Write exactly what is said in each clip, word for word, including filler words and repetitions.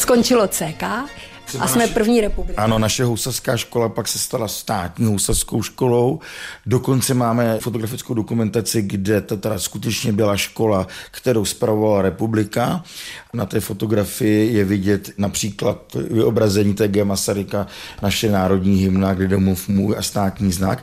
Skončilo C K a jsme první republika. Ano, naše housařská škola pak se stala státní housařskou školou. Dokonce máme fotografickou dokumentaci, kde to teda skutečně byla škola, kterou spravovala republika. Na té fotografii je vidět například vyobrazení T G Masaryka, naše národní hymna, kde domov můj a státní znak.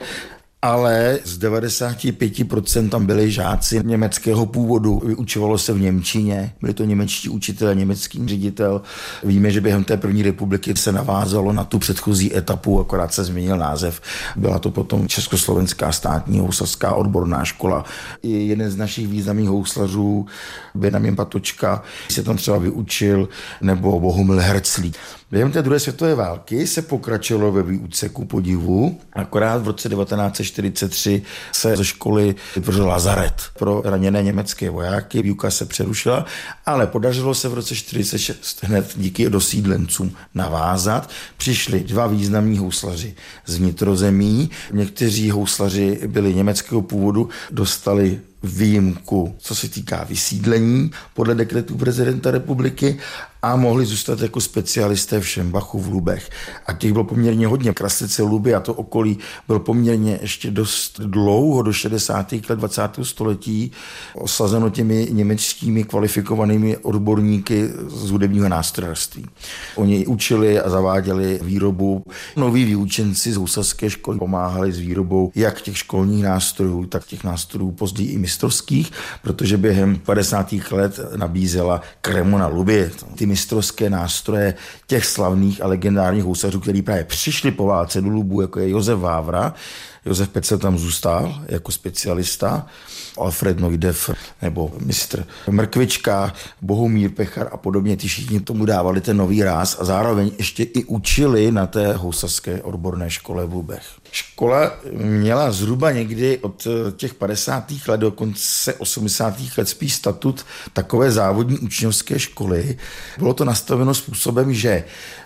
Ale z devadesát pět procent tam byli žáci německého původu. Vyučovalo se v němčině, byli to němečtí učitelé, německý ředitel. Víme, že během té první republiky se navázalo na tu předchozí etapu, akorát se změnil název. Byla to potom Československá státní housařská odborná škola. I jeden z našich významných houslařů, Benjamin Patočka, se tam třeba vyučil, nebo Bohumil Herclík. Během té druhé světové války se pokračovalo ve výuce ku podivu, akorát v roce devatenáct set čtyřicet tři se ze školy vytvořil lazaret pro raněné německé vojáky, výuka se přerušila, ale podařilo se v roce čtyřicet šest hned díky dosídlencům navázat. Přišli dva významní houslaři z vnitrozemí, někteří houslaři byli německého původu, dostali výjimku, co se týká vysídlení podle dekretu prezidenta republiky a mohli zůstat jako specialisté v Šembachu v Lubech. A těch bylo poměrně hodně. Kraslice, Luby a to okolí byl poměrně ještě dost dlouho, do šedesátých let dvacátého století, osazeno těmi německými kvalifikovanými odborníky z hudebního nástrojářství. Oni učili a zaváděli výrobu. Noví výučenci z housařské školy pomáhali s výrobou jak těch školních nástrojů, tak těch nástrojů později i mistrovských, protože během padesátých let nabízela Kremona Luby ty mistrovské nástroje těch slavných a legendárních housařů, kteří právě přišli po válce do Lubu, jako je Josef Vávra. Josef Pecel tam zůstal jako specialista, Alfred Neudeff nebo mistr Mrkvička, Bohumír Pechar a podobně, ty všichni tomu dávali ten nový ráz a zároveň ještě i učili na té housařské odborné škole v Lubech. Škola měla zhruba někdy od těch padesátých let do konce osmdesátých let spíš statut takové závodní učňovské školy. Bylo to nastaveno způsobem, že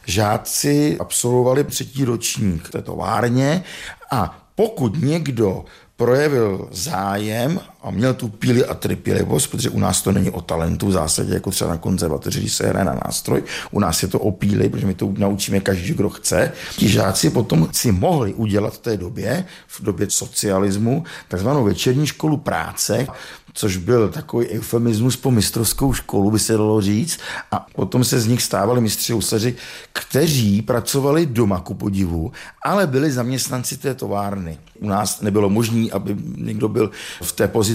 žáci absolvovali třetí ročník v té továrně a pokud někdo projevil zájem a měl tu píli a trpělivost, protože u nás to není o talentu v zásadě, jako třeba na konzervatoři, když se hraje na nástroj. U nás je to o píli, protože my to naučíme každý, kdo chce. Ti žáci potom si mohli udělat v té době, v době socialismu, takzvanou večerní školu práce, což byl takový eufemismus po mistrovskou školu, by se dalo říct. A potom se z nich stávali mistři housaři, kteří pracovali doma ku podivu, ale byli zaměstnanci té továrny. U nás nebylo možné, aby někdo byl v té pozici